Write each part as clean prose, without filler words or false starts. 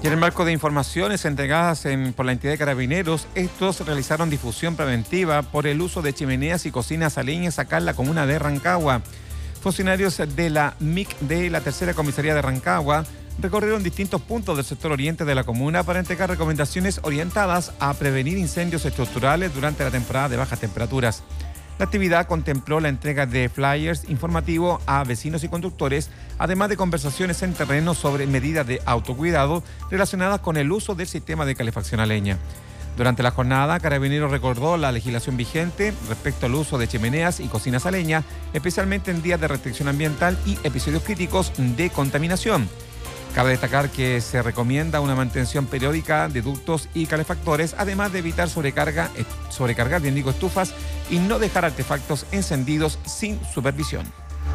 Y en el marco de informaciones entregadas por la entidad de Carabineros, estos realizaron difusión preventiva por el uso de chimeneas y cocinas a leña acá en la comuna de Rancagua. Funcionarios de la MIC de la Tercera Comisaría de Rancagua recorrieron distintos puntos del sector oriente de la comuna para entregar recomendaciones orientadas a prevenir incendios estructurales durante la temporada de bajas temperaturas. La actividad contempló la entrega de flyers informativos a vecinos y conductores, además de conversaciones en terreno sobre medidas de autocuidado relacionadas con el uso del sistema de calefacción a leña. Durante la jornada, Carabineros recordó la legislación vigente respecto al uso de chimeneas y cocinas a leña, especialmente en días de restricción ambiental y episodios críticos de contaminación. Cabe destacar que se recomienda una mantención periódica de ductos y calefactores, además de evitar sobrecargar estufas y no dejar artefactos encendidos sin supervisión.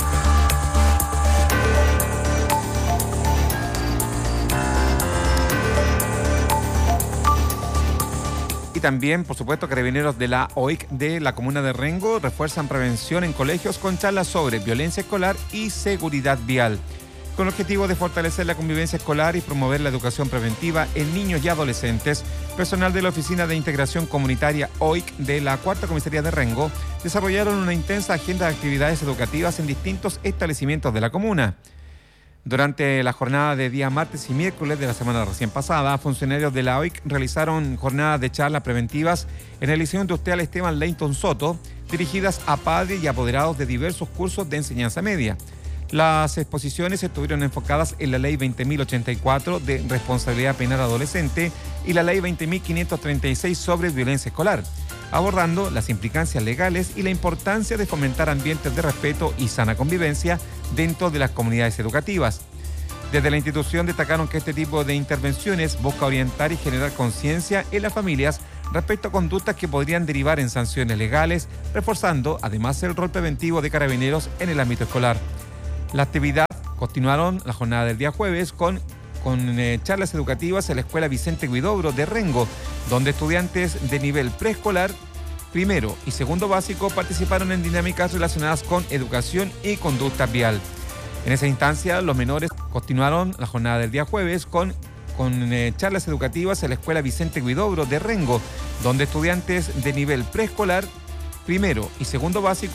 Y también, por supuesto, Carabineros de la OIC de la comuna de Rengo refuerzan prevención en colegios con charlas sobre violencia escolar y seguridad vial, con el objetivo de fortalecer la convivencia escolar y promover la educación preventiva en niños y adolescentes. Personal de la Oficina de Integración Comunitaria OIC de la Cuarta Comisaría de Rengo desarrollaron una intensa agenda de actividades educativas en distintos establecimientos de la comuna. Durante la jornada de día martes y miércoles de la semana recién pasada, funcionarios de la OIC realizaron jornadas de charlas preventivas en el Liceo Industrial Esteban Leighton Soto, dirigidas a padres y apoderados de diversos cursos de enseñanza media. Las exposiciones estuvieron enfocadas en la Ley 20.084 de Responsabilidad Penal Adolescente y la Ley 20.536 sobre violencia escolar, abordando las implicancias legales y la importancia de fomentar ambientes de respeto y sana convivencia dentro de las comunidades educativas. Desde la institución destacaron que este tipo de intervenciones busca orientar y generar conciencia en las familias respecto a conductas que podrían derivar en sanciones legales, reforzando además el rol preventivo de Carabineros en el ámbito escolar. La actividad continuaron la jornada del día jueves con charlas educativas en la Escuela Vicente Huidobro de Rengo, donde estudiantes de nivel preescolar, primero y segundo básico participaron en dinámicas relacionadas con educación y conducta vial. En esa instancia, los menores continuaron la jornada del día jueves con charlas educativas en la Escuela Vicente Huidobro de Rengo, donde estudiantes de nivel preescolar, primero y segundo básico